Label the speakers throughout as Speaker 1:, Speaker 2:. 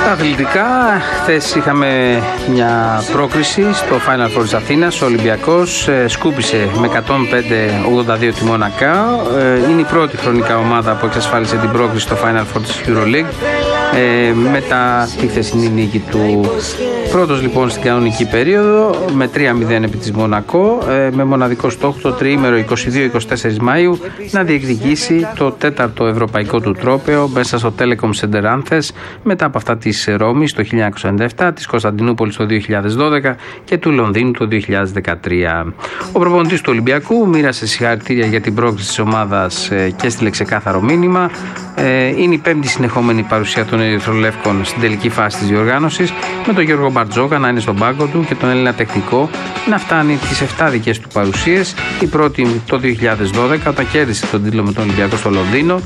Speaker 1: Στα αθλητικά, χθες είχαμε μια πρόκριση στο Final Four της Αθήνας. Ο Ολυμπιακός σκούπισε με 105-82 τη Μονακά. Είναι η πρώτη χρονικά ομάδα που εξασφάλισε την πρόκριση στο Final Four της EuroLeague μετά τη χθεσινή νίκη του. Πρώτος λοιπόν στην κανονική περίοδο με 3-0 επί της Μονακό, με μοναδικό στόχο το τριήμερο 22-24 Μαΐου να διεκδικήσει το τέταρτο ευρωπαϊκό του τρόπαιο μέσα στο Telecom Center Anthens, μετά από αυτά της Ρώμης το 1997, της Κωνσταντινούπολης το 2012 και του Λονδίνου το 2013. Ο προπονητής του Ολυμπιακού μοίρασε συγχαρητήρια για την πρόκριση της ομάδας και έστειλε ξεκάθαρο μήνυμα. Είναι η πέμπτη συνεχόμενη παρουσία των Ερυθρολεύκων στην τελική φάση της διοργάνωσης, με τον Γιώργο Μπαρτζόκα να είναι στον πάγκο του και τον Έλληνα τεχνικό να φτάνει τις 7 δικές του παρουσίες. Η πρώτη το 2012 όταν κέρδισε τον τίτλο με τον Ολυμπιακό στο Λονδίνο.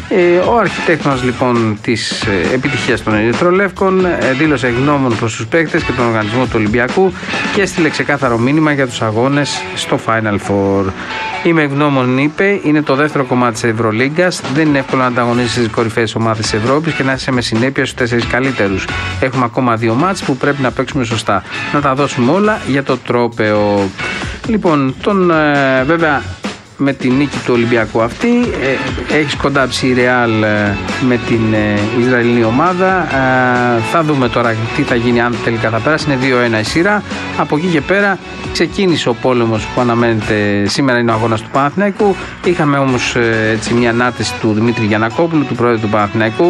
Speaker 1: Ο αρχιτέκτονας λοιπόν της επιτυχίας των Ερυθρολεύκων δήλωσε ευγνώμων προς τους παίκτες και τον οργανισμό του Ολυμπιακού και έστειλε ξεκάθαρο μήνυμα για τους αγώνες στο Final Four. Είμαι ευγνώμων, είπε, είναι το δεύτερο κομμάτι της Ευρωλίγκας. Δεν είναι εύκολο να ανταγωνίσεις τις κορυφαίες ομάδες της Ευρώπης και να είσαι με συνέπεια στους 4 καλύτερους. Έχουμε ακόμα 2 μάτς που πρέπει να παίξουμε σωστά. Να τα δώσουμε όλα για το τρόπαιο. Λοιπόν, βέβαια, με την νίκη του Ολυμπιακού αυτή έχει κοντάψει η Ρεάλ με την Ισραηλινή ομάδα. Θα δούμε τώρα τι θα γίνει αν τελικά θα περάσει. Είναι 2-1 η σειρά. Από εκεί και πέρα ξεκίνησε ο πόλεμος που αναμένεται. Σήμερα είναι ο αγώνας του Παναθηναϊκού. Είχαμε όμως μια ανάρτηση του Δημήτρη Γιαννακόπουλου, του πρόεδρου του Παναθηναϊκού.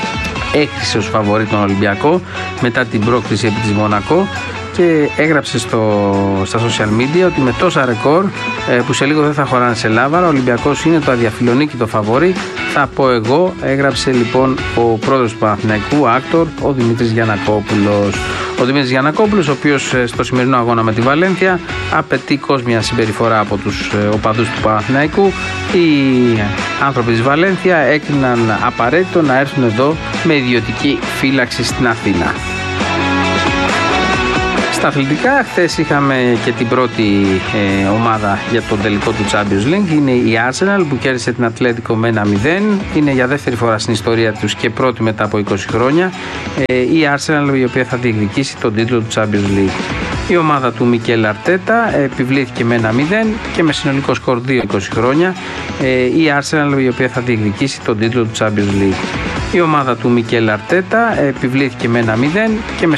Speaker 1: Έκρισε ως φαβορί τον Ολυμπιακό μετά την πρόκριση επί της Μονακό και έγραψε στα social media ότι με τόσα ρεκόρ που σε λίγο δεν θα χωράνε σε λάβαρα, ο Ολυμπιακός είναι το αδιαφιλονίκητο φαβορί. Θα πω εγώ, έγραψε λοιπόν ο πρόεδρος του Παναθηναϊκού, άκτορ, ο Δημήτρης Γιαννακόπουλος. Ο Δημήτρης Γιαννακόπουλος, ο οποίος στο σημερινό αγώνα με τη Βαλένθια απαιτεί κόσμια συμπεριφορά από τους οπαδούς του Παναθηναϊκού. Οι άνθρωποι της Βαλένθια έκριναν απαραίτητο να έρθουν εδώ με ιδιωτική φύλαξη στην Αθήνα. Στα αθλητικά, χθες είχαμε και την πρώτη ομάδα για τον τελικό του Champions League. Είναι η Arsenal που κέρδισε την Ατλέτικο με 1-0. Είναι για δεύτερη φορά στην ιστορία τους και πρώτη μετά από 20 χρόνια. Η Arsenal η οποία θα διεκδικήσει τον τίτλο του Champions League. Η ομάδα του Μικέλ Αρτέτα επιβλήθηκε με 1-0 και με συνολικό σκορ 2-20 χρόνια. Η Arsenal η οποία θα διεκδικήσει τον τίτλο του Champions League. Η ομάδα του Μικέλ Αρτέτα επιβλήθηκε με 1-0 και με